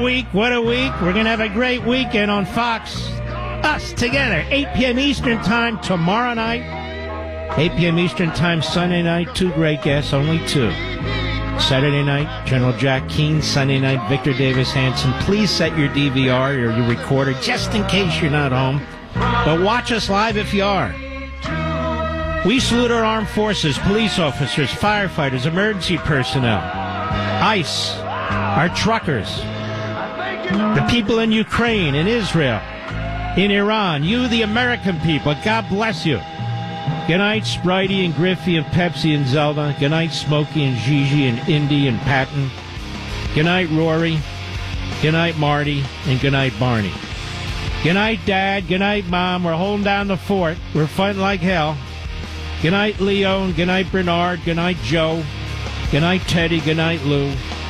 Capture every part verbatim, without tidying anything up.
week. What a week. We're going to have a great weekend on Fox. Us together, eight p.m. Eastern Time tomorrow night. eight p.m. Eastern Time Sunday night. Two great guests, only two. Saturday night, General Jack Keane. Sunday night, Victor Davis Hanson. Please set your D V R or your recorder just in case you're not home. But watch us live if you are. We salute our armed forces, police officers, firefighters, emergency personnel, ICE, our truckers, the people in Ukraine, in Israel, in Iran, you, the American people. God bless you. Good night, Spritey and Griffey and Pepsi and Zelda. Good night, Smokey and Gigi and Indy and Patton. Good night, Rory. Good night, Marty. And good night, Barney. Good night, Dad. Good night, Mom. We're holding down the fort. We're fighting like hell. Good night, Leo. And good night, Bernard. Good night, Joe. Good night, Teddy. Good night, Lou.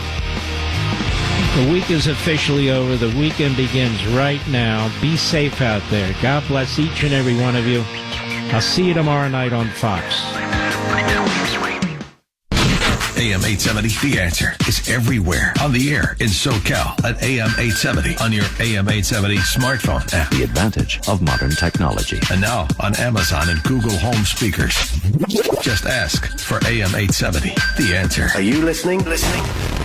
The week is officially over. The weekend begins right now. Be safe out there. God bless each and every one of you. I'll see you tomorrow night on Fox. A M eight seventy, The Answer, is everywhere on the air in SoCal at A M eight seventy on your A M eight seventy smartphone app. The advantage of modern technology. And now on Amazon and Google Home speakers. Just ask for A M eight seventy, The Answer. Are you listening? Listening?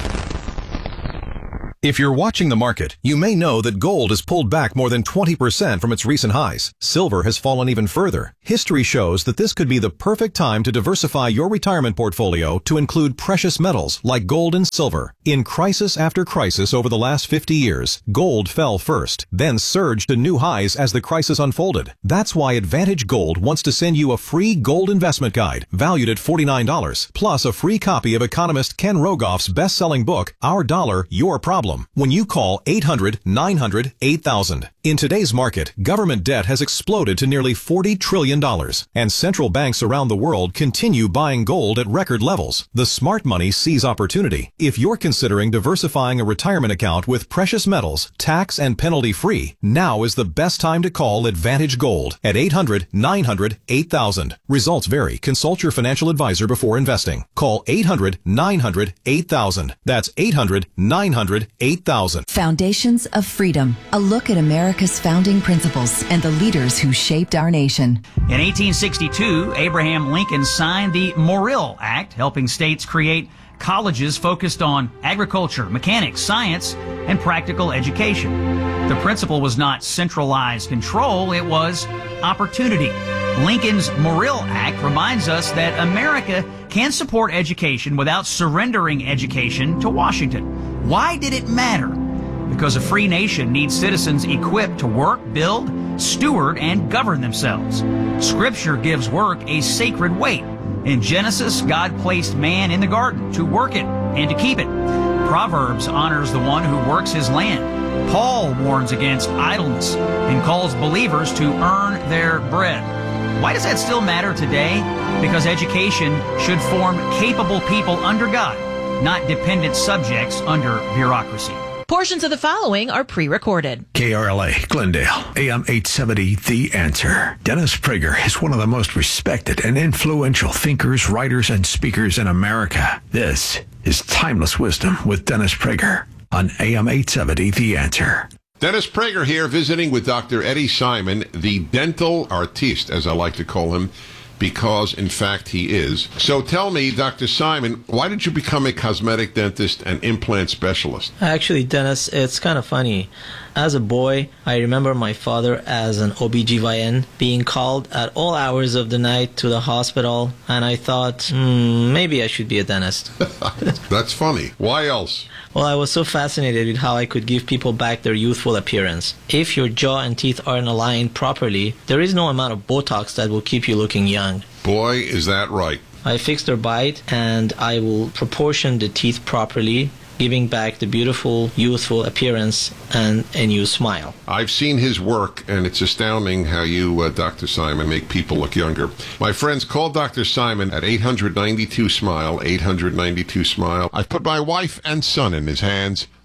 If you're watching the market, you may know that gold has pulled back more than twenty percent from its recent highs. Silver has fallen even further. History shows that this could be the perfect time to diversify your retirement portfolio to include precious metals like gold and silver. In crisis after crisis over the last fifty years, gold fell first, then surged to new highs as the crisis unfolded. That's why Advantage Gold wants to send you a free gold investment guide valued at forty-nine dollars, plus a free copy of economist Ken Rogoff's best-selling book, Our Dollar, Your Problem, when you call eight hundred, nine hundred, eight thousand. In today's market, government debt has exploded to nearly forty trillion dollars, and central banks around the world continue buying gold at record levels. The smart money sees opportunity. If you're considering diversifying a retirement account with precious metals, tax and penalty free, now is the best time to call Advantage Gold at eight hundred, nine hundred, eight thousand. Results vary. Consult your financial advisor before investing. Call eight hundred, nine hundred, eight thousand. That's eight hundred, nine hundred, eight thousand. Foundations of Freedom. A look at America's founding principles and the leaders who shaped our nation. In eighteen sixty-two, Abraham Lincoln signed the Morrill Act, helping states create colleges focused on agriculture, mechanics, science, and practical education. The principle was not centralized control, it was opportunity. Lincoln's Morrill Act reminds us that America can support education without surrendering education to Washington. Why did it matter? Because a free nation needs citizens equipped to work, build, steward, and govern themselves. Scripture gives work a sacred weight. In Genesis, God placed man in the garden to work it and to keep it. Proverbs honors the one who works his land. Paul warns against idleness and calls believers to earn their bread. Why does that still matter today? Because education should form capable people under God, not dependent subjects under bureaucracy. Portions of the following are pre-recorded. K R L A, Glendale, A M eight seventy, The Answer. Dennis Prager is one of the most respected and influential thinkers, writers, and speakers in America. This is Timeless Wisdom with Dennis Prager on A M eight seventy, The Answer. Dennis Prager here, visiting with Doctor Eddie Simon, the dental artiste, as I like to call him, because, in fact, he is. So tell me, Doctor Simon, why did you become a cosmetic dentist and implant specialist? Actually, Dennis, it's kind of funny. As a boy, I remember my father as an O B G Y N being called at all hours of the night to the hospital, and I thought, hmm, maybe I should be a dentist. That's funny. Why else? Well, I was so fascinated with how I could give people back their youthful appearance. If your jaw and teeth aren't aligned properly, there is no amount of Botox that will keep you looking young. Boy, is that right. I fix their bite, and I will proportion the teeth properly, giving back the beautiful, youthful appearance and a new smile. I've seen his work, and it's astounding how you, uh, Doctor Simon, make people look younger. My friends, call Doctor Simon at eight hundred, ninety-two, SMILE, eight hundred, ninety-two, SMILE. I've put my wife and son in his hands.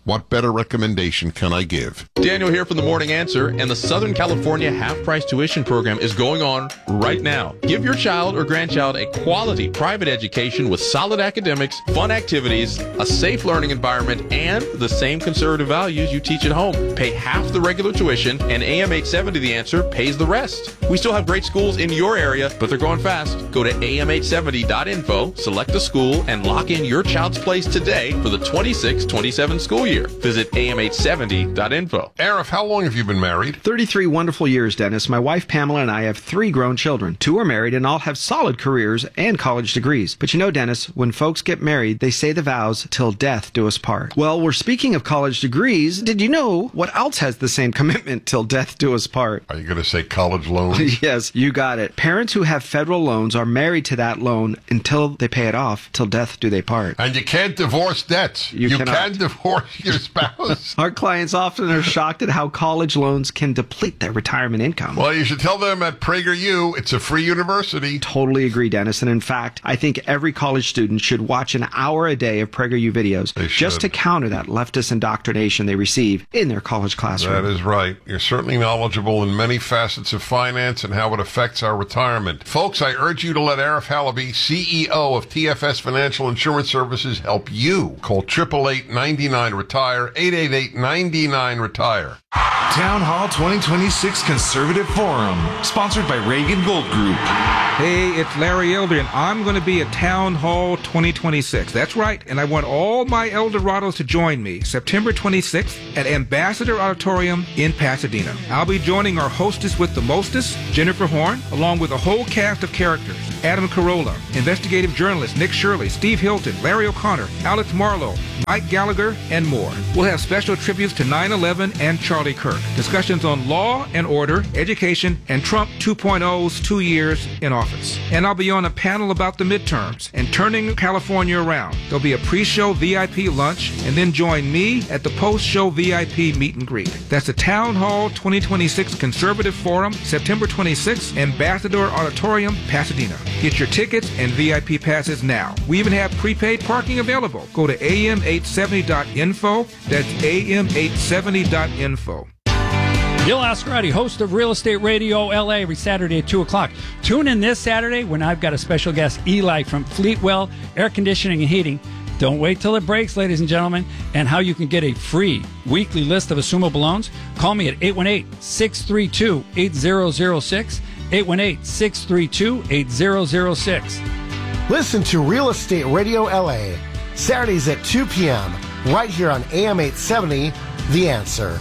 What better recommendation can I give? Daniel here from the Morning Answer, and the Southern California half-price tuition program is going on right now. Give your child or grandchild a quality private education with solid academics, fun activities, a safe learning environment, and the same conservative values you teach at home. Pay half the regular tuition, and A M eight seventy The Answer pays the rest. We still have great schools in your area, but they're going fast. Go to A M eight seventy dot info, select a school, and lock in your child's place today for the twenty-six twenty-seven school year. Visit A M eight seventy dot info. Arif, how long have you been married? thirty-three wonderful years, Dennis. My wife Pamela and I have three grown children. Two are married and all have solid careers and college degrees. But you know, Dennis, when folks get married, they say the vows till death do us part. Well, we're speaking of college degrees. Did you know what else has the same commitment till death do us part? Are you going to say college loans? Yes, you got it. Parents who have federal loans are married to that loan until they pay it off. Till death do they part. And you can't divorce debts. You, you cannot. can divorce your spouse. Our clients often are shocked at how college loans can deplete their retirement income. Well, you should tell them at PragerU, it's a free university. Totally agree, Dennis. And in fact, I think every college student should watch an hour a day of PragerU videos just to counter that leftist indoctrination they receive in their college classroom. That is right. You're certainly knowledgeable in many facets of finance and how it affects our retirement. Folks, I urge you to let Arif Halaby, C E O of T F S Financial Insurance Services, help you. Call eight eight eight, nine nine, retire, eight eight eight, nine nine, retire. Town Hall twenty twenty-six Conservative Forum, sponsored by Reagan Gold Group. Hey, it's Larry Elder, and I'm going to be at Town Hall twenty twenty-six. That's right, and I want all my Eldorados to join me September twenty-sixth at Ambassador Auditorium in Pasadena. I'll be joining our hostess with the mostest, Jennifer Horn, along with a whole cast of characters. Adam Carolla, investigative journalist Nick Shirley, Steve Hilton, Larry O'Connor, Alex Marlowe, Mike Gallagher, and more. We'll have special tributes to nine eleven and Charlie Kirk. Discussions on law and order, education, and Trump two point oh's two years in office. And I'll be on a panel about the midterms and turning California around. There'll be a pre-show V I P lunch, and then join me at the post-show V I P meet and greet. That's the Town Hall twenty twenty-six Conservative Forum, September twenty-sixth, Ambassador Auditorium, Pasadena. Get your tickets and V I P passes now. We even have prepaid parking available. Go to A M eight seventy dot info. That's A M eight seventy dot info. Bill Oscarati, host of Real Estate Radio L A, every Saturday at two o'clock. Tune in this Saturday when I've got a special guest, Eli from Fleetwell Air Conditioning and Heating. Don't wait till it breaks, ladies and gentlemen. And how you can get a free weekly list of assumable loans. Call me at eight one eight, six three two, eight zero zero six. eight one eight, six three two, eight zero zero six. Listen to Real Estate Radio L A, Saturdays at two p.m., right here on A M eight seventy, The Answer.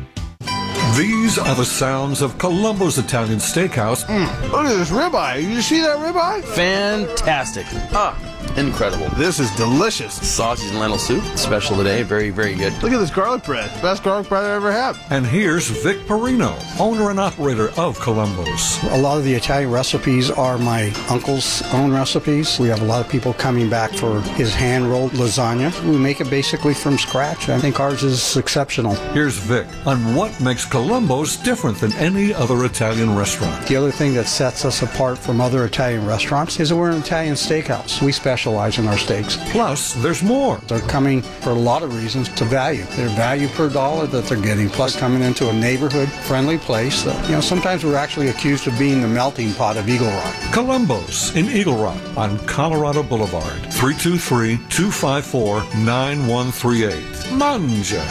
These are the sounds of Columbo's Italian Steakhouse. Mm, look at this ribeye. Did you see that ribeye? Fantastic. Ah, incredible. This is delicious. Sausage and lentil soup, special today. Very, very good. Look at this garlic bread. Best garlic bread I ever had. And here's Vic Perino, owner and operator of Columbo's. A lot of the Italian recipes are my uncle's own recipes. We have a lot of people coming back for his hand-rolled lasagna. We make it basically from scratch. I think ours is exceptional. Here's Vic on what makes Columbo's different than any other Italian restaurant. The other thing that sets us apart from other Italian restaurants is that we're an Italian steakhouse. We specialize in our steaks. Plus, there's more. They're coming for a lot of reasons to value. Their value per dollar that they're getting, plus coming into a neighborhood-friendly place. That, you know, sometimes we're actually accused of being the melting pot of Eagle Rock. Columbo's in Eagle Rock on Colorado Boulevard. three two three, two five four, nine one three eight. Manja.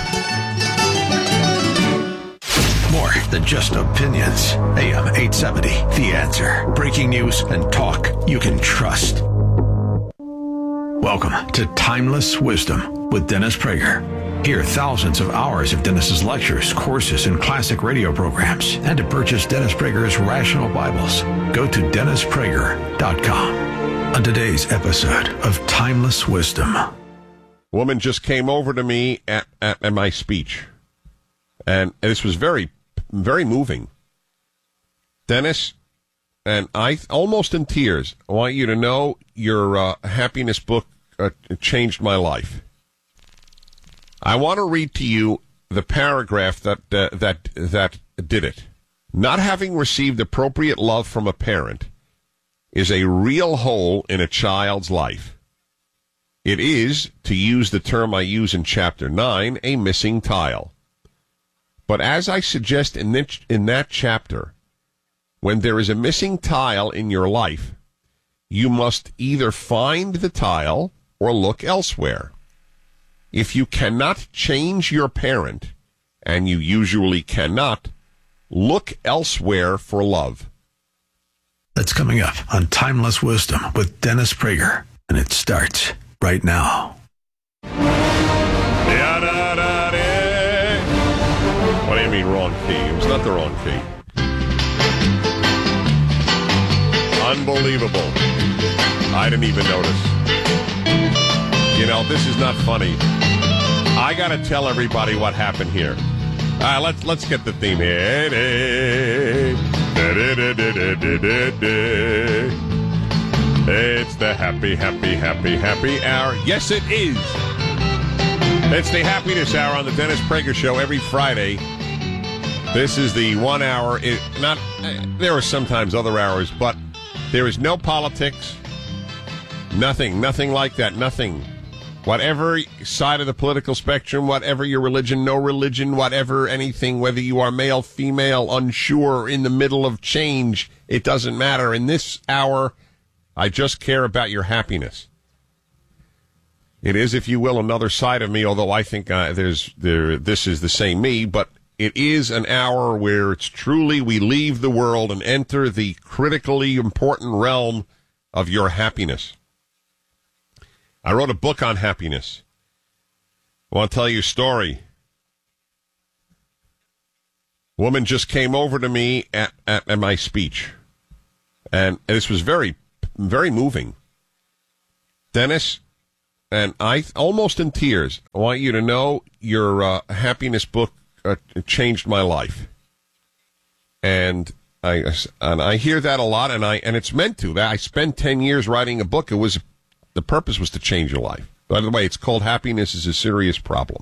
More than just opinions. A M eight seventy, The Answer. Breaking news and talk you can trust. Welcome to Timeless Wisdom with Dennis Prager. Hear thousands of hours of Dennis's lectures, courses, and classic radio programs. And to purchase Dennis Prager's Rational Bibles, go to dennis prager dot com. On today's episode of Timeless Wisdom. Woman just came over to me at, at, at my speech. And this was very, very moving. Dennis, and I, almost in tears, I want you to know your uh, happiness book uh, changed my life. I want to read to you the paragraph that uh, that that did it. Not having received appropriate love from a parent is a real hole in a child's life. It is, to use the term I use in Chapter nine, a missing tile. But as I suggest in that, in that chapter, when there is a missing tile in your life, you must either find the tile or look elsewhere. If you cannot change your parent, and you usually cannot, look elsewhere for love. That's coming up on Timeless Wisdom with Dennis Prager, and it starts right now. What do you mean wrong key? It was not the wrong key. Unbelievable. I didn't even notice. You know, this is not funny. I got to tell everybody what happened here. All right, let's, let's get the theme here. It's the happy, happy, happy, happy hour. Yes, it is. It's the happiness hour on the Dennis Prager Show every Friday. This is the one hour. It, not uh, there are sometimes other hours, but there is no politics. Nothing, nothing like that. Nothing. Whatever side of the political spectrum, whatever your religion, no religion, whatever, anything, whether you are male, female, unsure, in the middle of change, it doesn't matter. In this hour, I just care about your happiness. It is, if you will, another side of me, although I think uh, there's there. This is the same me, but it is an hour where it's truly we leave the world and enter the critically important realm of your happiness. I wrote a book on happiness. I want to tell you a story. A woman just came over to me at, at, at my speech, and this was very, very moving. Dennis, and I, almost in tears, I want you to know your uh, happiness book uh, changed my life. And I and I hear that a lot, and I and it's meant to. I spent ten years writing a book. It was the purpose was to change your life. By the way, it's called Happiness is a Serious Problem.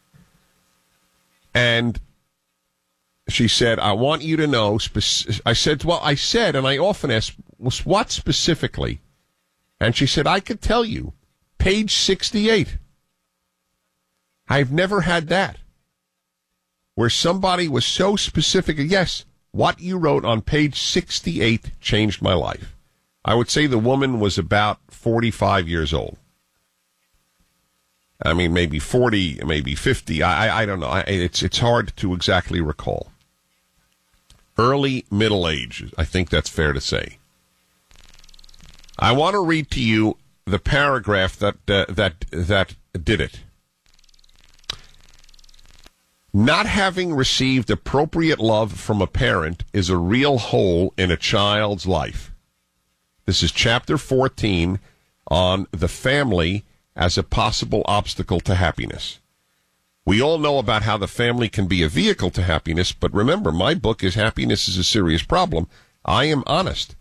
And she said, I want you to know, spec- I said, well, I said, and I often ask, what specifically? And she said, I could tell you, page sixty-eight. I've never had that, where somebody was so specific. Yes, what you wrote on page sixty-eight changed my life. I would say the woman was about forty-five years old. I mean, maybe forty, maybe fifty. I, I, I don't know. I, it's it's hard to exactly recall. Early middle age, I think that's fair to say. I want to read to you the paragraph that uh, that that did it. Not having received appropriate love from a parent is a real hole in a child's life. This is chapter fourteen on the family as a possible obstacle to happiness. We all know about how the family can be a vehicle to happiness, but remember, my book is Happiness is a Serious Problem. I am honest.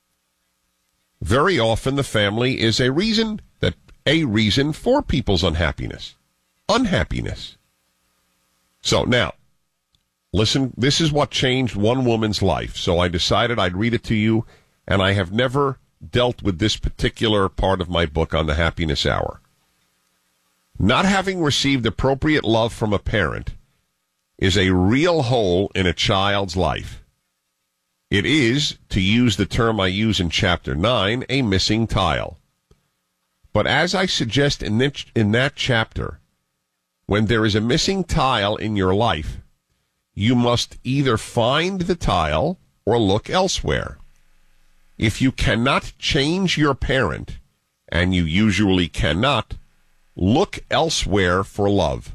Very often the family is a reason that a reason for people's unhappiness. Unhappiness. So now, listen, this is what changed one woman's life. So I decided I'd read it to you, and I have never dealt with this particular part of my book on the Happiness Hour. Not having received appropriate love from a parent is a real hole in a child's life. It is, to use the term I use in Chapter nine, a missing tile. But as I suggest in that, in that chapter, when there is a missing tile in your life, you must either find the tile or look elsewhere. If you cannot change your parent, and you usually cannot, look elsewhere for love.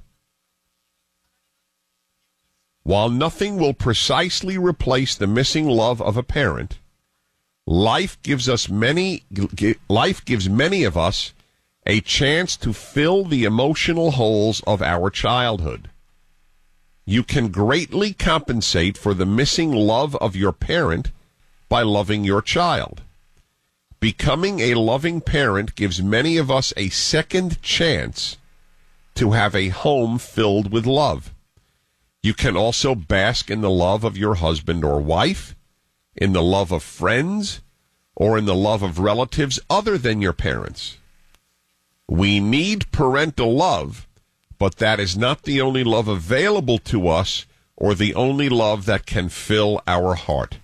While nothing will precisely replace the missing love of a parent, life gives us many, life gives many of us a chance to fill the emotional holes of our childhood. You can greatly compensate for the missing love of your parent by loving your child. Becoming a loving parent gives many of us a second chance to have a home filled with love. You can also bask in the love of your husband or wife, in the love of friends, or in the love of relatives other than your parents. We need parental love, but that is not the only love available to us or the only love that can fill our heart.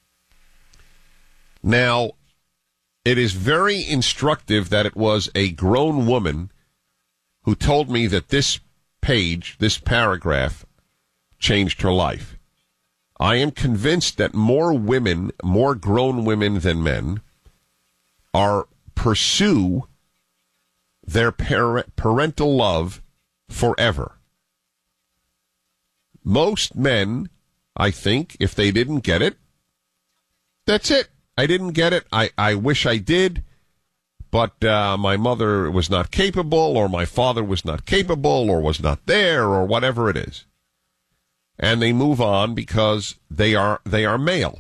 Now, it is very instructive that it was a grown woman who told me that this page, this paragraph, changed her life. I am convinced that more women, more grown women than men, are pursue their par- parental love forever. Most men, I think, if they didn't get it, that's it. I didn't get it. I, I wish I did, but uh, my mother was not capable, or my father was not capable, or was not there, or whatever it is. And they move on because they are they are male.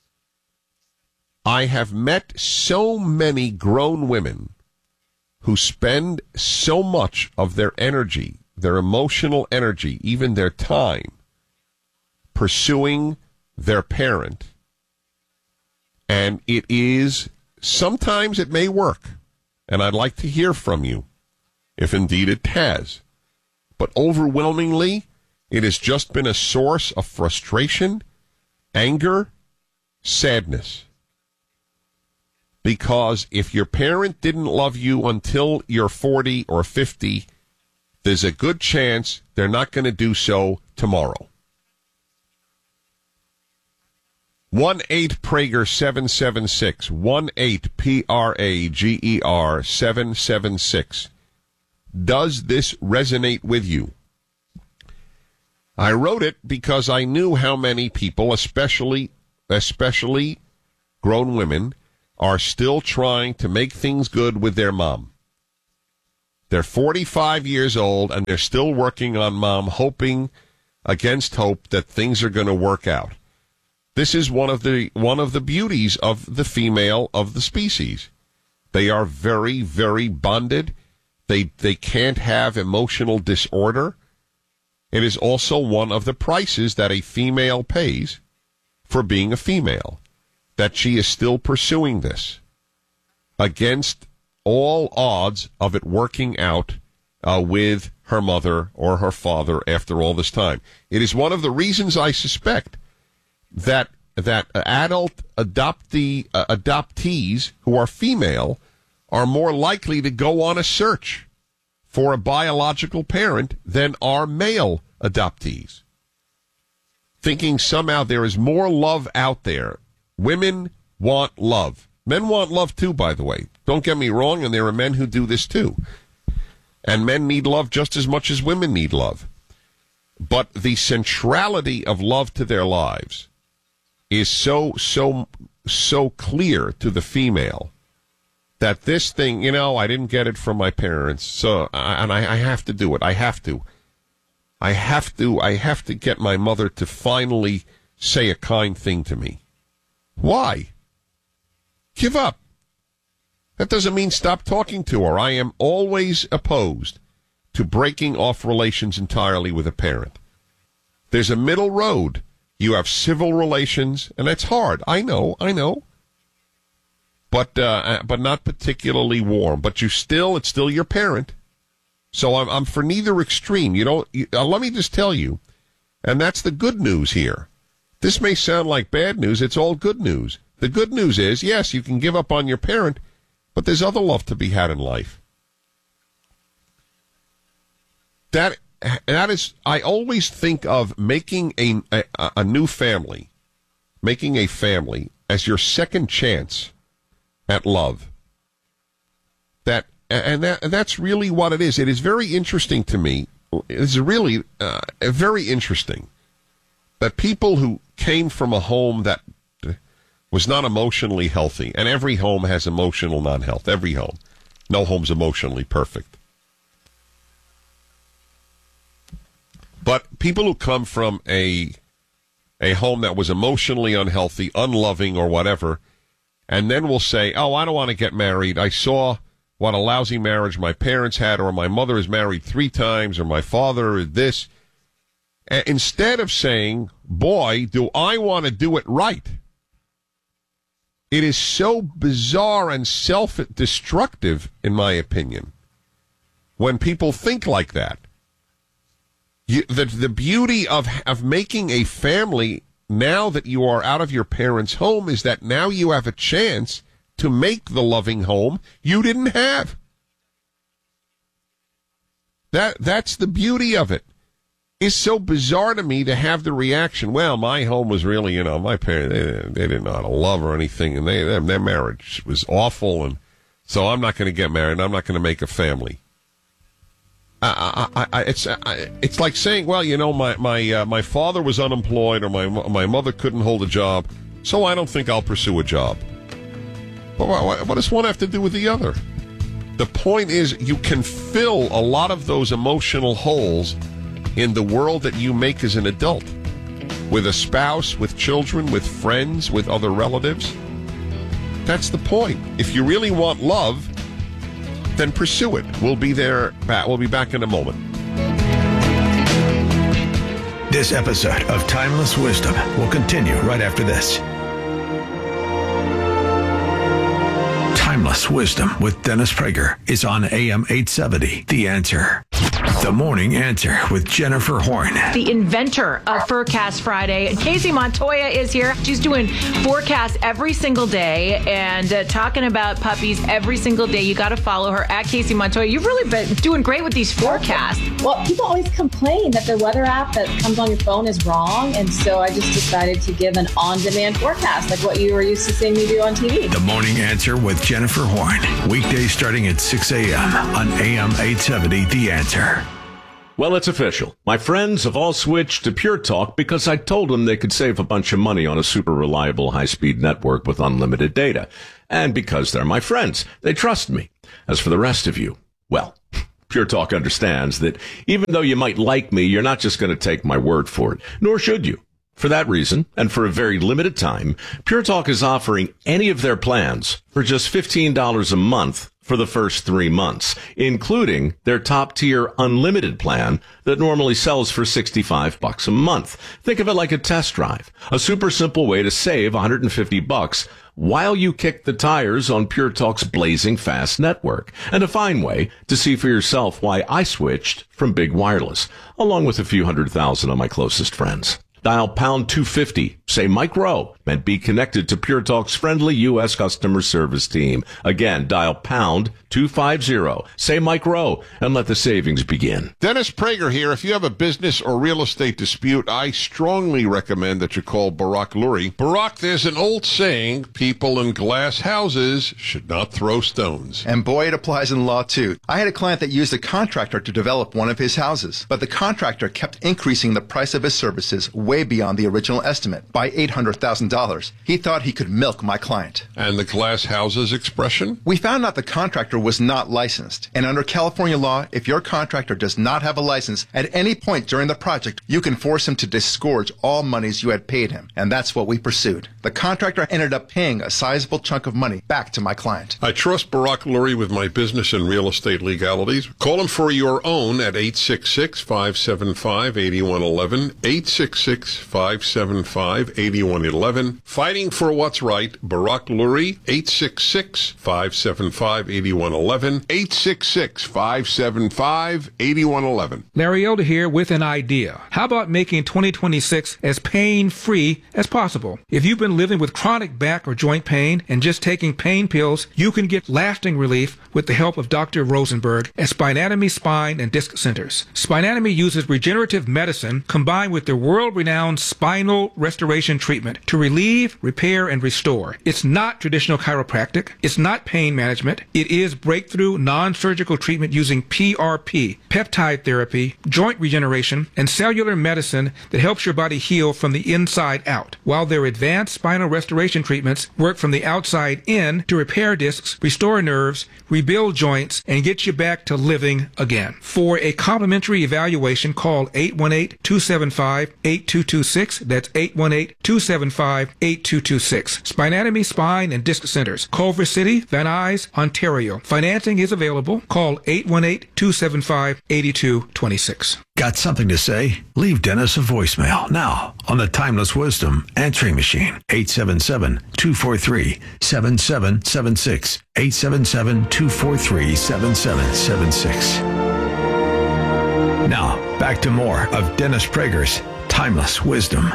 I have met so many grown women who spend so much of their energy, their emotional energy, even their time, pursuing their parent. And it is, sometimes it may work, and I'd like to hear from you, if indeed it has. But overwhelmingly, it has just been a source of frustration, anger, sadness. Because if your parent didn't love you until you're forty or fifty, there's a good chance they're not going to do so tomorrow. one eight Prager seven seven six, one eight P R A G E R seven seven six. Does this resonate with you? I wrote it because I knew how many people, especially especially grown women, are still trying to make things good with their mom. They're forty-five years old, and they're still working on mom, hoping against hope that things are going to work out. This is one of the one of the beauties of the female of the species. They are very, very bonded. They they can't have emotional disorder. It is also one of the prices that a female pays for being a female, that she is still pursuing this against all odds of it working out uh, with her mother or her father after all this time. It is one of the reasons I suspect that that adult adoptee, uh, adoptees who are female are more likely to go on a search for a biological parent than are male adoptees, thinking somehow there is more love out there. Women want love. Men want love too, by the way. Don't get me wrong, and there are men who do this too. And men need love just as much as women need love. But the centrality of love to their lives is so, so, so clear to the female that this thing, you know, I didn't get it from my parents, so and I, I have to do it. I have to. I have to. I have to get my mother to finally say a kind thing to me. Why? Give up. That doesn't mean stop talking to her. I am always opposed to breaking off relations entirely with a parent. There's a middle road. You have civil relations, and that's hard. I know, I know. But uh, but not particularly warm. But you still, it's still your parent. So I'm, I'm for neither extreme. You don't. You, uh, let me just tell you, and that's the good news here. This may sound like bad news. It's all good news. The good news is, yes, you can give up on your parent, but there's other love to be had in life. That that is, I always think of making a a, a new family, making a family as your second chance at love. That and that and that's really what it is. It is very interesting to me. It's really uh, very interesting that people who came from a home that was not emotionally healthy, and every home has emotional non-health. Every home. No home's emotionally perfect. But people who come from a a home that was emotionally unhealthy, unloving, or whatever, and then will say, oh, I don't want to get married. I saw what a lousy marriage my parents had, or my mother is married three times, or my father is this. Instead of saying, boy, do I want to do it right. It is so bizarre and self-destructive, in my opinion, when people think like that. You, the the beauty of of making a family now that you are out of your parents' home is that now you have a chance to make the loving home you didn't have. That that's the beauty of it. It's so bizarre to me to have the reaction, well, my home was really, you know, my parents, they, they didn't know how to love or anything, and they their, their marriage was awful, and so I'm not going to get married, I'm not going to make a family. I, I, I, it's I, it's like saying, well, you know, my my uh, my father was unemployed, or my my mother couldn't hold a job, so I don't think I'll pursue a job. But what, what does one have to do with the other? The point is, you can fill a lot of those emotional holes in the world that you make as an adult, with a spouse, with children, with friends, with other relatives. That's the point. If you really want love, then pursue it. We'll be there. We'll be back in a moment. This episode of Timeless Wisdom will continue right after this. Timeless Wisdom with Dennis Prager is on A M eight seventy, The Answer. The Morning Answer with Jennifer Horn. The inventor of Forecast Friday, Casey Montoya, is here. She's doing forecasts every single day and uh, talking about puppies every single day. You got to follow her at Casey Montoya. You've really been doing great with these forecasts. Well, people always complain that the weather app that comes on your phone is wrong, and so I just decided to give an on-demand forecast like what you were used to seeing me do on T V. The Morning Answer with Jennifer Horn. Weekdays starting at six a.m. on A M eight seventy, The Answer. Well, it's official. My friends have all switched to Pure Talk because I told them they could save a bunch of money on a super reliable high-speed network with unlimited data. And because they're my friends, they trust me. As for the rest of you, well, Pure Talk understands that even though you might like me, you're not just going to take my word for it, nor should you. For that reason, and for a very limited time, Pure Talk is offering any of their plans for just fifteen dollars a month for the first three months, including their top-tier unlimited plan that normally sells for sixty-five bucks a month. Think of it like a test drive, a super simple way to save one hundred fifty bucks while you kick the tires on Pure Talk's blazing fast network, and a fine way to see for yourself why I switched from big wireless, along with a few hundred thousand of my closest friends. Dial pound two fifty, say Mike Rowe, and be connected to Pure Talk's friendly U S customer service team. Again, dial pound two fifty, say Mike Rowe, and let the savings begin. Dennis Prager here. If you have a business or real estate dispute, I strongly recommend that you call Barak Lurie. Barak, there's an old saying, people in glass houses should not throw stones. And boy, it applies in law, too. I had a client that used a contractor to develop one of his houses, but the contractor kept increasing the price of his services way beyond the original estimate by eight hundred thousand dollars. He thought he could milk my client. And the glass houses expression? We found out the contractor was not licensed. And under California law, if your contractor does not have a license at any point during the project, you can force him to disgorge all monies you had paid him. And that's what we pursued. The contractor ended up paying a sizable chunk of money back to my client. I trust Barak Lurie with my business and real estate legalities. Call him for your own at eight six six, five seven five, eight one one one, eight six six, five seven five, eight one one one. Fighting for what's right, Barak Lurie, eight six six, five seven five, eight one one one, eight six six, five seven five, eight one one one. Larry Elder here with an idea. How about making twenty twenty-six as pain-free as possible? If you've been living with chronic back or joint pain and just taking pain pills, you can get lasting relief with the help of Doctor Rosenberg at Spinatomy Spine and Disc Centers. Spinatomy uses regenerative medicine combined with their world-renowned spinal restoration treatment to relieve, repair, and restore. It's not traditional chiropractic. It's not pain management. It is breakthrough non-surgical treatment using P R P, peptide therapy, joint regeneration, and cellular medicine that helps your body heal from the inside out, while their advanced spinal restoration treatments work from the outside in to repair discs, restore nerves, rebuild joints, and get you back to living again. For a complimentary evaluation, call eight one eight, two seven five, eight two two six. That's eight one eight, two seven five, eight two two six. Spinatomy Spine and Disc Centers, Culver City, Van Nuys, Ontario. Financing is available. Call eight one eight, two seven five, eight two two six. Got something to say? Leave Dennis a voicemail now on the Timeless Wisdom answering machine. eight seven seven, two four three, seven seven seven six. eight seven seven, two four three, seven seven seven six. Now, back to more of Dennis Prager's Timeless Wisdom.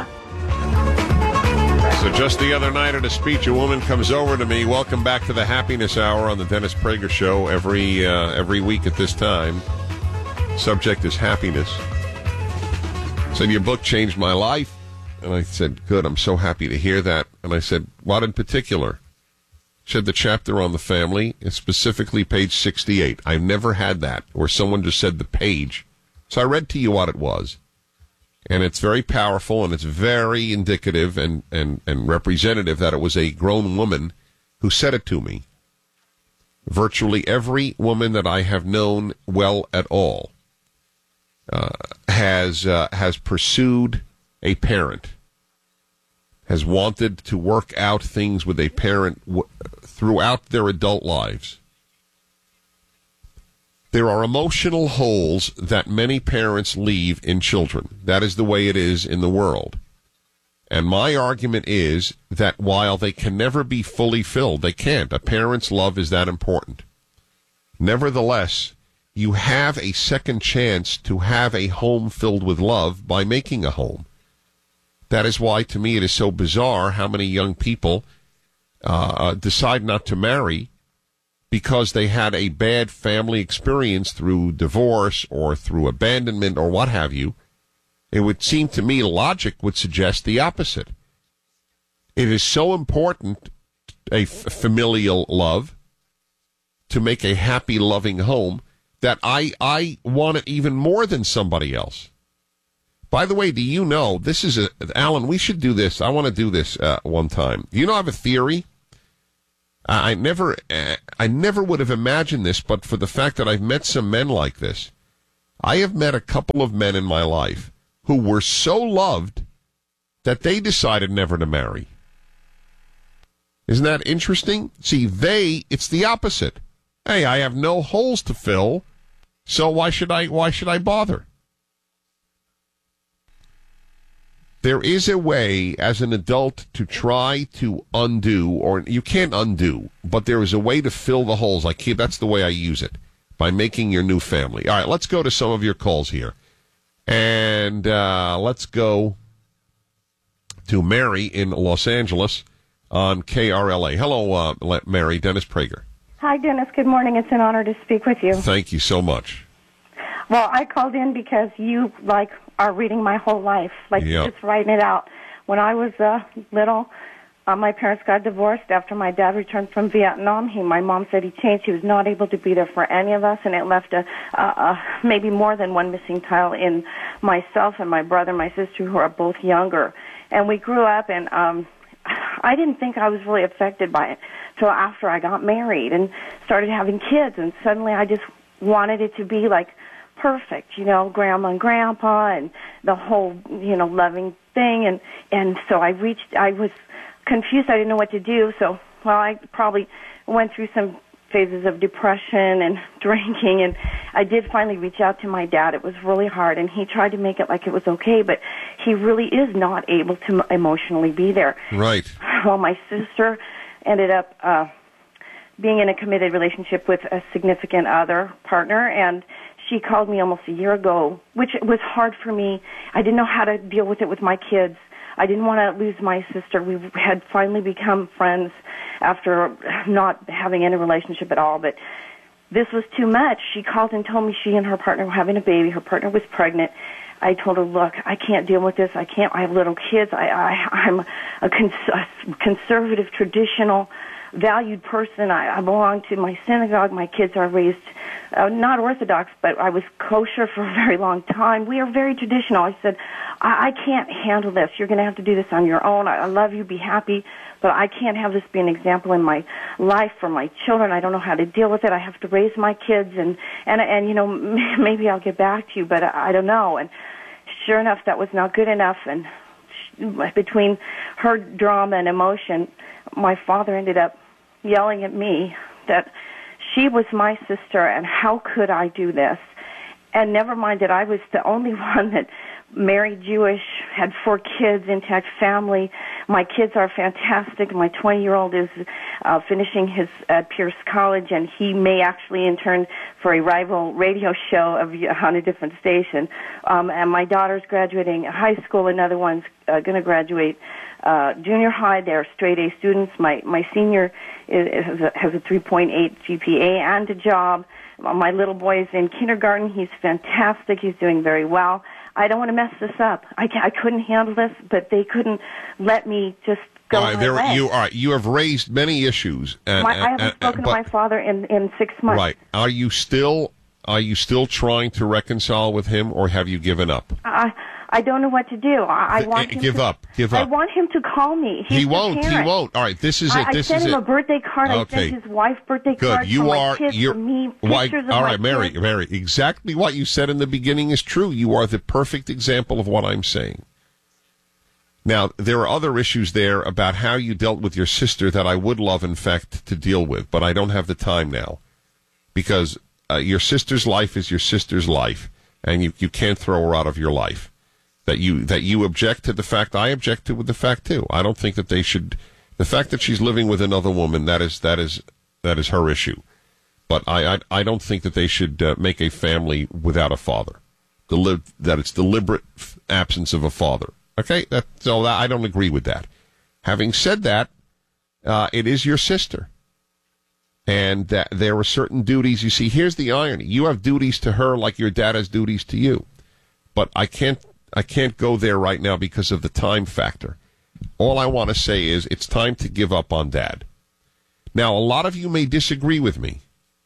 So just the other night at a speech, a woman comes over to me. Welcome back to the Happiness Hour on the Dennis Prager Show every uh, every week at this time. Subject is happiness. Said, your book changed my life. And I said, good, I'm so happy to hear that. And I said, what in particular? She said, the chapter on the family, is specifically page sixty-eight. I've never had that, where someone just said the page. So I read to you what it was. And it's very powerful, and it's very indicative and, and, and representative that it was a grown woman who said it to me. Virtually every woman that I have known well at all uh, has uh, has pursued a parent, has wanted to work out things with a parent w- throughout their adult lives. There are emotional holes that many parents leave in children. That is the way it is in the world. And my argument is that while they can never be fully filled, they can't. A parent's love is that important. Nevertheless, you have a second chance to have a home filled with love by making a home. That is why, to me, it is so bizarre how many young people uh, decide not to marry because they had a bad family experience through divorce or through abandonment or what have you. It would seem to me logic would suggest the opposite. It is so important, a f- familial love, to make a happy, loving home, that I, I want it even more than somebody else. By the way, do you know, this is a, Alan, we should do this. I want to do this uh, one time. Do you know I have a theory? I never, I never would have imagined this, but for the fact that I've met some men like this. I have met a couple of men in my life who were so loved that they decided never to marry. Isn't that interesting? See, they, it's the opposite. Hey, I have no holes to fill, so why should I, why should I bother? There is a way as an adult to try to undo, or you can't undo, but there is a way to fill the holes. I keep, that's the way I use it, by making your new family. All right, let's go to some of your calls here. And uh, let's go to Mary in Los Angeles on K R L A. Hello, uh, Mary. Dennis Prager. Hi, Dennis. Good morning. It's an honor to speak with you. Thank you so much. Well, I called in because you, like, are reading my whole life, like yep. just writing it out. When I was uh, little, uh, my parents got divorced after my dad returned from Vietnam. He, my mom said he changed. He was not able to be there for any of us, and it left a, a, a maybe more than one missing child in myself and my brother and my sister, who are both younger. And we grew up, and um, I didn't think I was really affected by it till after I got married and started having kids, and suddenly I just wanted it to be like perfect, you know, grandma and grandpa and the whole, you know, loving thing. And, and so I reached, I was confused. I didn't know what to do. So, well, I probably went through some phases of depression and drinking, and I did finally reach out to my dad. It was really hard, and he tried to make it like it was okay, but he really is not able to emotionally be there. Right. Well, my sister ended up uh, being in a committed relationship with a significant other partner, and she called me almost a year ago, which was hard for me. I didn't know how to deal with it with my kids. I didn't want to lose my sister. We had finally become friends after not having any relationship at all, but this was too much. She called and told me she and her partner were having a baby. Her partner was pregnant. I told her, look, I can't deal with this. I can't. I have little kids. I, I, I'm a, cons- a conservative, traditional, valued person. I, I belong to my synagogue. My kids are raised uh, not Orthodox, but I was kosher for a very long time. We are very traditional. I said, I, I can't handle this. You're going to have to do this on your own. I, I love you. Be happy. But I can't have this be an example in my life for my children. I don't know how to deal with it. I have to raise my kids, and, and, and you know, maybe I'll get back to you, but I, I don't know. And sure enough, that was not good enough. And between her drama and emotion, my father ended up yelling at me that she was my sister and how could I do this? And never mind that I was the only one that married Jewish, had four kids, intact family. My kids are fantastic. My twenty-year-old is uh, finishing his at Pierce College, and he may actually intern for a rival radio show of, on a different station. Um, and my daughter's graduating high school. Another one's uh, going to graduate uh, junior high. They're straight A students. My my senior is, is a, has a three point eight G P A and a job. My little boy is in kindergarten. He's fantastic. He's doing very well. I don't want to mess this up. I, I couldn't handle this, but they couldn't let me just go all right, my there, way. you, all right, you have raised many issues. And, my, and, I haven't and, spoken but, to my father in, in six months. Right. Are you still are you still trying to reconcile with him, or have you given up? I I don't know what to do. I, I want him Give to, up. Give I up. want him to call me. He's He the won't. He parent. won't. All right, this is it. I, This I sent is him it. a birthday card. Okay. I sent his wife birthday Good. cards You for are. my kids, You're. for me, Why, pictures of all my right, Mary. kids. Mary. Exactly what you said in the beginning is true. You are the perfect example of what I'm saying. Now, there are other issues there about how you dealt with your sister that I would love, in fact, to deal with, but I don't have the time now because uh, your sister's life is your sister's life, and you, you can't throw her out of your life. That you that you object to the fact, I object to with the fact too. I don't think that they should. The fact that she's living with another woman, that is that is that is her issue. But I I, I don't think that they should uh, make a family without a father. Deli- that it's deliberate f- absence of a father. Okay, that so that, I don't agree with that. Having said that, uh, it is your sister, and that there are certain duties. You see, here's the irony: you have duties to her like your dad has duties to you. But I can't. I can't go there right now because of the time factor. All I want to say is it's time to give up on Dad. Now, a lot of you may disagree with me,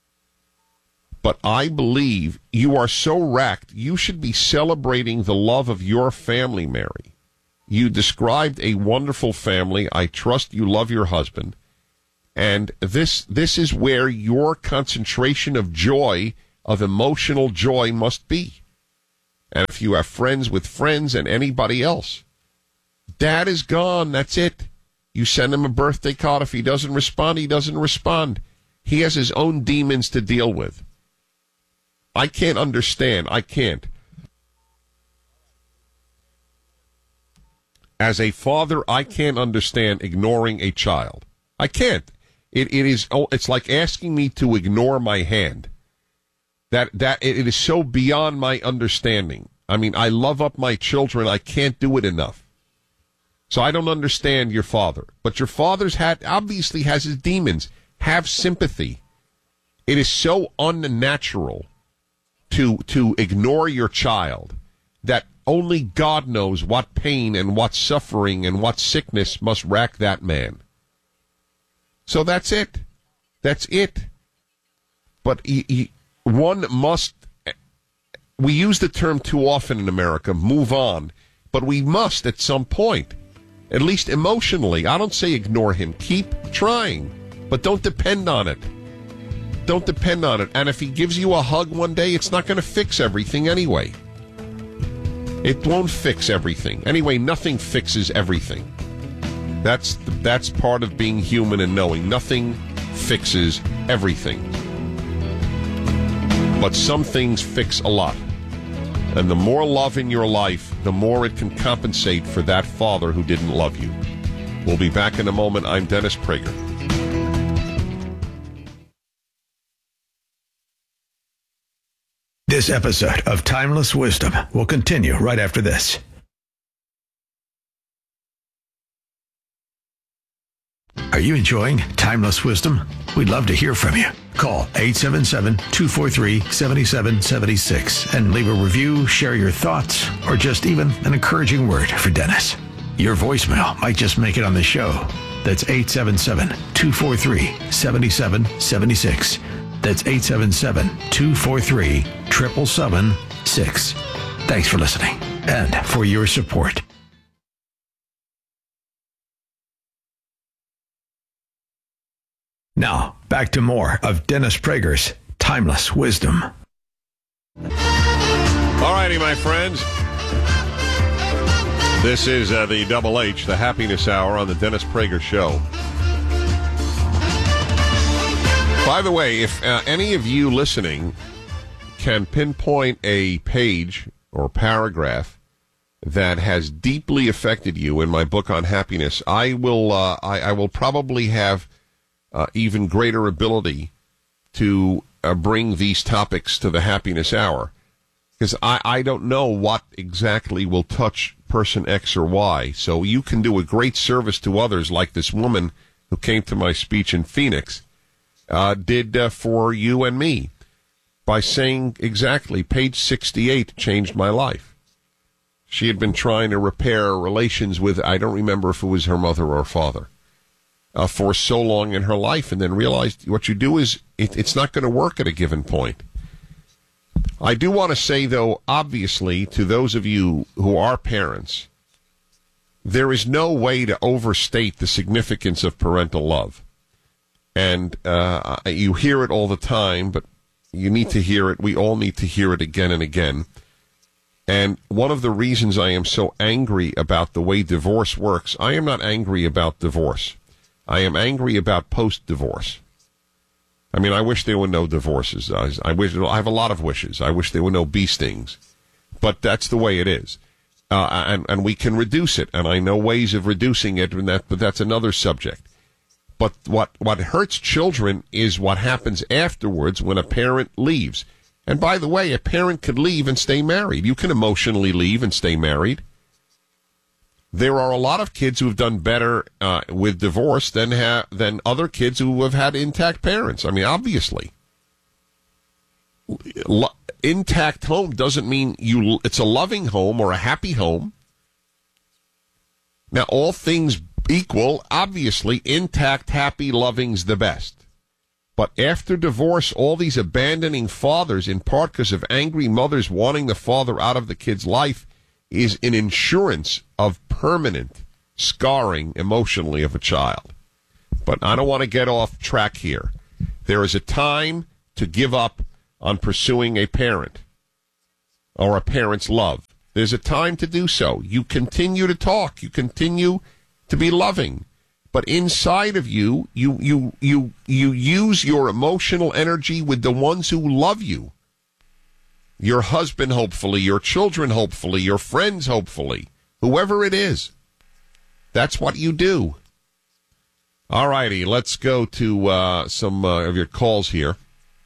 but I believe you are so racked, you should be celebrating the love of your family, Mary. You described a wonderful family. I trust you love your husband. And this this is where your concentration of joy, of emotional joy, must be. And if you have friends with friends and anybody else, Dad is gone. That's it. You send him a birthday card. If he doesn't respond, he doesn't respond. He has his own demons to deal with. I can't understand. I can't. As a father, I can't understand ignoring a child. I can't. It it is. Oh, it's like asking me to ignore my hand. That that it is so beyond my understanding. I mean, I love up my children. I can't do it enough. So I don't understand your father. But your father's had obviously has his demons. Have sympathy. It is so unnatural to to ignore your child that only God knows what pain and what suffering and what sickness must rack that man. So that's it. That's it. But he, he, one must, we use the term too often in America, move on, but we must at some point, at least emotionally. I don't say ignore him. Keep trying, but don't depend on it. Don't depend on it. And if he gives you a hug one day, it's not going to fix everything anyway. It won't fix everything. Anyway, nothing fixes everything. That's that's part of being human and knowing nothing fixes everything. But some things fix a lot. And the more love in your life, the more it can compensate for that father who didn't love you. We'll be back in a moment. I'm Dennis Prager. This episode of Timeless Wisdom will continue right after this. Are you enjoying Timeless Wisdom? We'd love to hear from you. Call eight seven seven, two four three, seven seven seven six and leave a review, share your thoughts, or just even an encouraging word for Dennis. Your voicemail might just make it on the show. That's eight seven seven, two four three, seven seven seven six. That's eight seven seven, two four three, seven seven seven six. Thanks for listening and for your support. Now, back to more of Dennis Prager's Timeless Wisdom. All righty, my friends. This is uh, the Double H, the Happiness Hour on the Dennis Prager Show. By the way, if uh, any of you listening can pinpoint a page or paragraph that has deeply affected you in my book on happiness, I will uh, I, I will probably have uh, even greater ability to uh, bring these topics to the happiness hour, because I, I don't know what exactly will touch person X or Y. So you can do a great service to others, like this woman who came to my speech in Phoenix uh, did uh, for you and me, by saying exactly, page sixty-eight changed my life. She had been trying to repair relations with, I don't remember if it was her mother or father, uh, for so long in her life, and then realized what you do is it, it's not going to work at a given point. I do want to say, though, obviously, to those of you who are parents, there is no way to overstate the significance of parental love. And uh, you hear it all the time, but you need to hear it. We all need to hear it again and again. And one of the reasons I am so angry about the way divorce works, I am not angry about divorce. I am angry about post-divorce. I mean, I wish there were no divorces. I, I wish I have a lot of wishes. I wish there were no bee stings. But that's the way it is. Uh, and, and we can reduce it. And I know ways of reducing it, and that, but that's another subject. But what, what hurts children is what happens afterwards when a parent leaves. And by the way, a parent could leave and stay married. You can emotionally leave and stay married. There are a lot of kids who have done better uh, with divorce than ha- than other kids who have had intact parents. I mean, obviously. Lo- intact home doesn't mean you. It's a loving home or a happy home. Now, all things equal, obviously, intact, happy, loving's the best. But after divorce, all these abandoning fathers, in part because of angry mothers wanting the father out of the kid's life, is an insurance of permanent scarring emotionally of a child. But I don't want to get off track here. There is a time to give up on pursuing a parent or a parent's love. There's a time to do so. You continue to talk. You continue to be loving. But inside of you, you, you, you, you use your emotional energy with the ones who love you. Your husband, hopefully, your children, hopefully, your friends, hopefully, whoever it is. That's what you do. All righty, let's go to uh, some uh, of your calls here.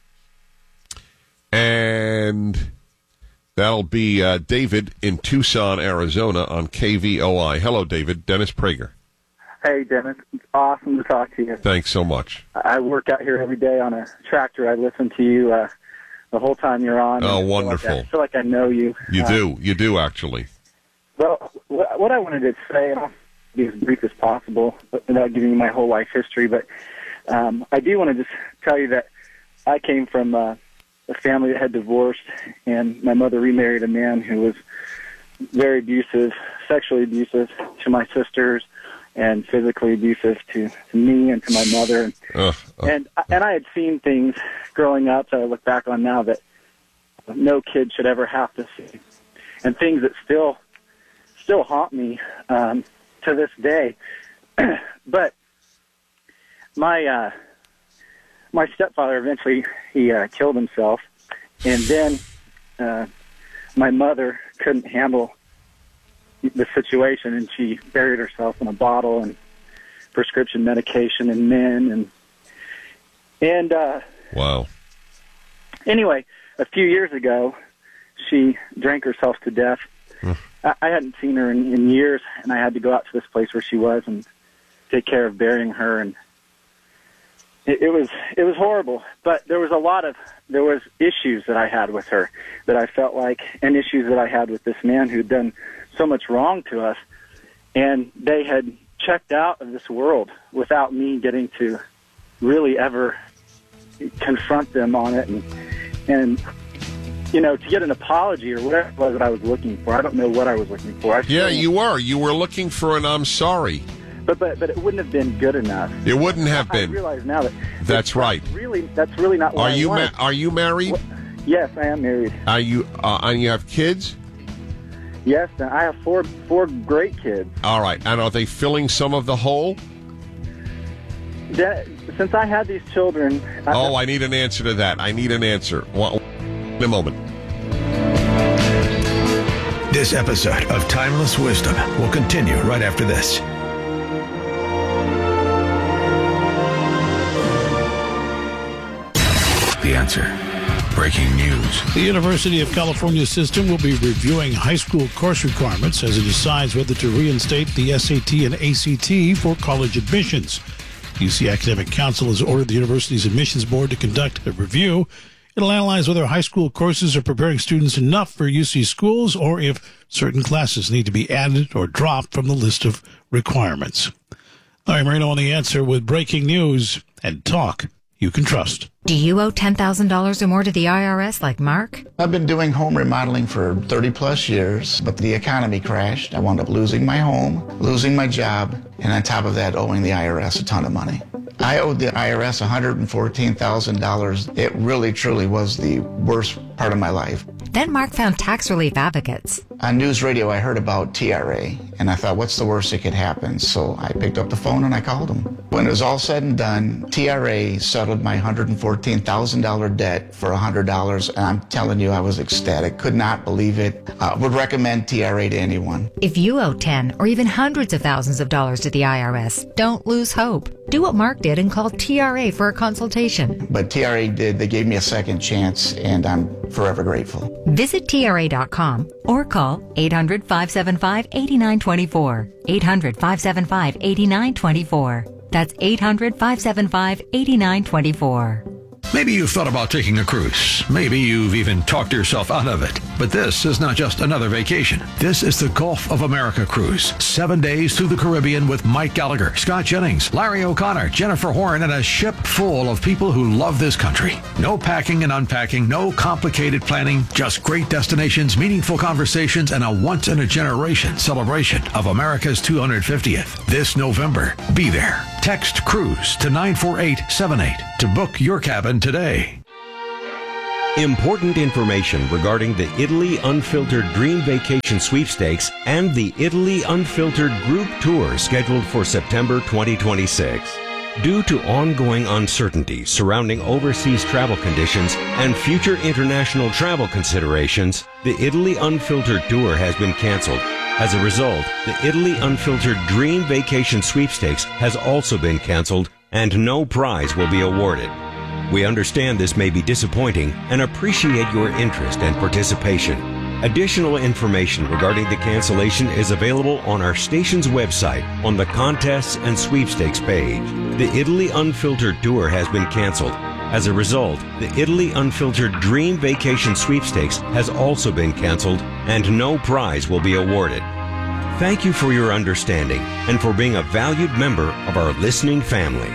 And that'll be uh, David in Tucson, Arizona on K V O I. Hello, David. Dennis Prager. Hey, Dennis. It's awesome to talk to you. Thanks so much. I work out here every day on a tractor. I listen to you uh, the whole time you're on. Oh, I wonderful. Like I feel like I know you. You uh, do. You do, actually. Well, what I wanted to say, and I'll be as brief as possible without giving you my whole life history, but um, I do want to just tell you that I came from uh, a family that had divorced, and my mother remarried a man who was very abusive, sexually abusive to my sisters, and physically abusive to, to me and to my mother. Uh, uh, and and I had seen things growing up that I look back on now that no kid should ever have to see, and things that still still haunt me um, to this day. But my uh, my stepfather eventually he uh, killed himself, and then uh, my mother couldn't handle the situation, and she buried herself in a bottle and prescription medication and men and and uh wow. Anyway, a few years ago, she drank herself to death. Hmm. I, I hadn't seen her in, in years, and I had to go out to this place where she was and take care of burying her, and it, it was it was horrible. But there was a lot of there was issues that I had with her that I felt like, and issues that I had with this man who'd done so much wrong to us, and they had checked out of this world without me getting to really ever confront them on it, and and you know, to get an apology or whatever it was that I was looking for. I don't know what I was looking for. I yeah, you were. You were looking for an I'm sorry. But but but it wouldn't have been good enough. It wouldn't have been. I realize now that that's right. Really, that's really not what are I you wanted. Ma- are you married? What? Yes, I am married. Are you? Uh, and you have kids? Yes, I have four four great kids. All right, and are they filling some of the hole? That, since I had these children... Oh, I, I need an answer to that. I need an answer. Well, in a moment. This episode of Timeless Wisdom will continue right after this. The Answer. Breaking news. The University of California system will be reviewing high school course requirements as it decides whether to reinstate the S A T and A C T for college admissions. The U C Academic Council has ordered the university's admissions board to conduct a review. It'll analyze whether high school courses are preparing students enough for U C schools or if certain classes need to be added or dropped from the list of requirements. Larry Marino on The Answer with breaking news and talk you can trust. Do you owe ten thousand dollars or more to the I R S like Mark? I've been doing home remodeling for thirty plus years, but the economy crashed. I wound up losing my home, losing my job, and on top of that, owing the I R S a ton of money. I owed the I R S one hundred fourteen thousand dollars. It really, truly was the worst part of my life. Then Mark found tax relief advocates. On news radio, I heard about T R A, and I thought, what's the worst that could happen? So I picked up the phone and I called them. When it was all said and done, T R A settled my one hundred fourteen thousand dollars debt for one hundred dollars, and I'm telling you, I was ecstatic. Could not believe it. Uh, would recommend T R A to anyone. If you owe ten or even hundreds of thousands of dollars to the I R S, don't lose hope. Do what Mark did and call T R A for a consultation. But T R A did. They gave me a second chance, and I'm forever grateful. Visit T R A dot com or call eight hundred, five seven five, eight nine two four. eight hundred, five seven five, eight nine two four. That's eight hundred, five seven five, eight nine two four. Maybe you've thought about taking a cruise. Maybe you've even talked yourself out of it. But this is not just another vacation. This is the Gulf of America cruise. Seven days through the Caribbean with Mike Gallagher, Scott Jennings, Larry O'Connor, Jennifer Horn, and a ship full of people who love this country. No packing and unpacking, no complicated planning, just great destinations, meaningful conversations, and a once-in-a-generation celebration of America's two hundred fiftieth. This November, be there. Text CRUISE to nine four eight seven eight to book your cabin today. Important information regarding the Italy Unfiltered Dream Vacation Sweepstakes and the Italy Unfiltered Group Tour scheduled for September twenty twenty-six. Due to ongoing uncertainty surrounding overseas travel conditions and future international travel considerations, the Italy Unfiltered Tour has been canceled. As a result, the Italy Unfiltered Dream Vacation Sweepstakes has also been canceled, and no prize will be awarded. We understand this may be disappointing and appreciate your interest and participation. Additional information regarding the cancellation is available on our station's website on the Contests and Sweepstakes page. The Italy Unfiltered Tour has been canceled. As a result, the Italy Unfiltered Dream Vacation Sweepstakes has also been canceled, and no prize will be awarded. Thank you for your understanding and for being a valued member of our listening family.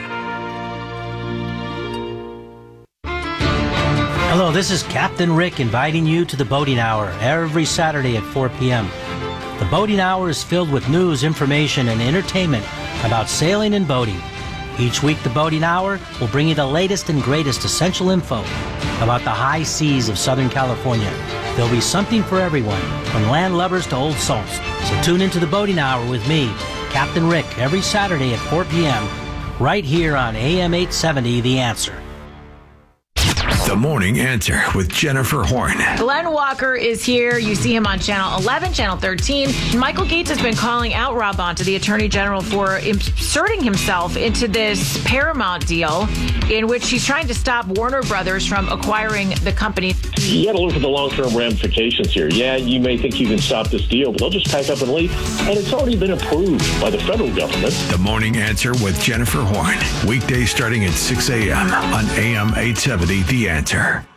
Hello, this is Captain Rick inviting you to the Boating Hour every Saturday at four p.m. The Boating Hour is filled with news, information, and entertainment about sailing and boating. Each week, the Boating Hour will bring you the latest and greatest essential info about the high seas of Southern California. There'll be something for everyone, from land lovers to old salts. So tune into the Boating Hour with me, Captain Rick, every Saturday at four p.m. right here on A M eight seventy, The Answer. The Morning Answer with Jennifer Horn. Glenn Walker is here. You see him on Channel eleven, Channel thirteen. Michael Gates has been calling out Rob Bonta, the Attorney General, for inserting himself into this Paramount deal in which he's trying to stop Warner Brothers from acquiring the company. You got to look at the long-term ramifications here. Yeah, you may think you can stop this deal, but they'll just pack up and leave. And it's already been approved by the federal government. The Morning Answer with Jennifer Horn. Weekdays starting at six a.m. on A M eight seventy, The Answer.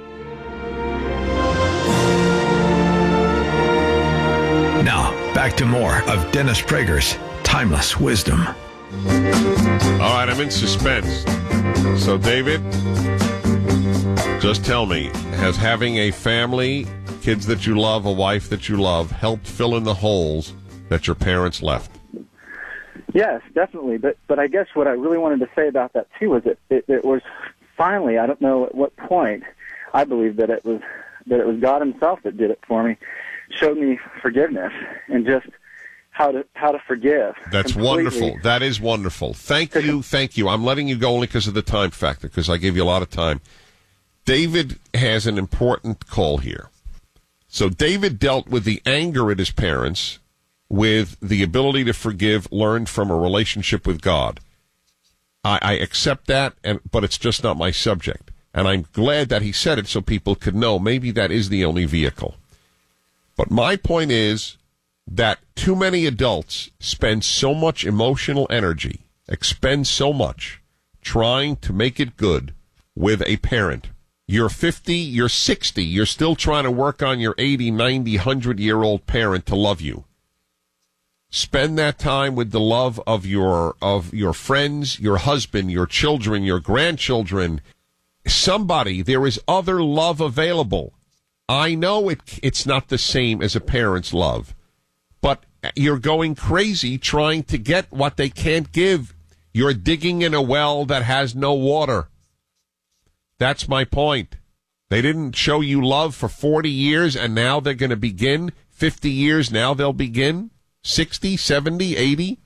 Now, back to more of Dennis Prager's Timeless Wisdom. All right, I'm in suspense. So, David, just tell me, has having a family, kids that you love, a wife that you love, helped fill in the holes that your parents left? Yes, definitely. But but I guess what I really wanted to say about that, too, was it, it, it was finally, I don't know at what point, I believe that it was that it was God himself that did it for me, showed me forgiveness and just how to how to forgive. That's completely. Wonderful. That is wonderful. Thank you. Thank you. I'm letting you go only because of the time factor, because I gave you a lot of time. David has an important call here. So David dealt with the anger at his parents with the ability to forgive learned from a relationship with God. I, I accept that, and but it's just not my subject. And I'm glad that he said it so people could know maybe that is the only vehicle. But my point is that too many adults spend so much emotional energy, expend so much, trying to make it good with a parent. You're fifty, you're sixty, you're still trying to work on your eighty, ninety, one hundred-year-old parent to love you. Spend that time with the love of your of your friends, your husband, your children, your grandchildren. Somebody, there is other love available. I know it it's not the same as a parent's love, but you're going crazy trying to get what they can't give. You're digging in a well that has no water. That's my point. They didn't show you love for forty years, and now they're going to begin. fifty years, now they'll begin. sixty, seventy, eighty?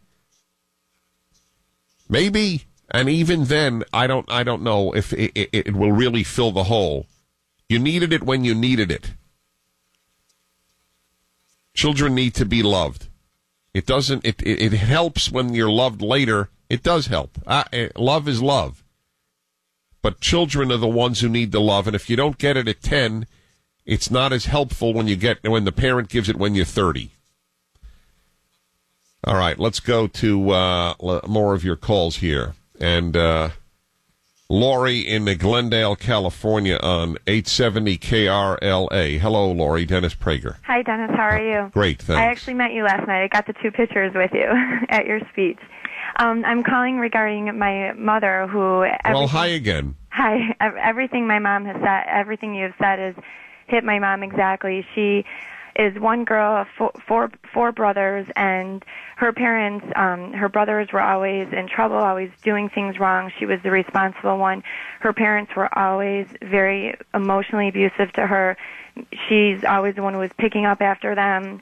Maybe. And even then, I don't I don't know if it, it, it will really fill the hole. You needed it when you needed it. Children need to be loved. It doesn't. It it, it helps when you're loved later. It does help. Uh, love is love. But children are the ones who need the love, and if you don't get it at ten, it's not as helpful when you get when the parent gives it when you're thirty. All right, let's go to uh, more of your calls here. And uh, Lori in Glendale, California on eight seventy K R L A. Hello, Lori. Dennis Prager. Hi, Dennis. How are you? Great, thanks. I actually met you last night. I got the two pictures with you at your speech. Um, I'm calling regarding my mother who... Well, hi again. Hi. Everything my mom has said, everything you've said has hit my mom exactly. She is one girl, four, four, four brothers, and her parents, um, her brothers were always in trouble, always doing things wrong. She was the responsible one. Her parents were always very emotionally abusive to her. She's always the one who was picking up after them.